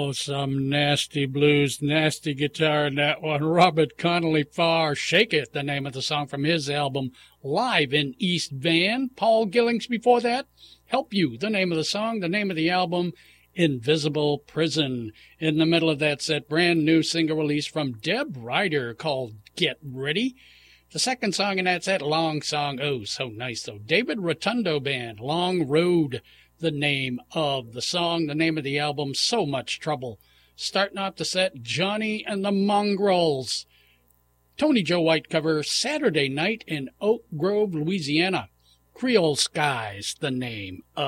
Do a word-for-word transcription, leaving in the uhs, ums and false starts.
Oh, some nasty blues, nasty guitar in that one. Robert Connolly Farr, Shake It, the name of the song from his album, Live in East Van. Paul Gillings before that, Help You, the name of the song, the name of the album, Invisible Prison. In the middle of that set, brand new single release from Deb Ryder called Get Ready. The second song in that set, long song, oh, so nice though. David Rotundo Band, Long Road, the name of the song, the name of the album, So Much Trouble. Starting off the set, Johnny and the Mongrels. Tony Joe White cover, Saturday Night in Oak Grove, Louisiana. Creole Skies, the name of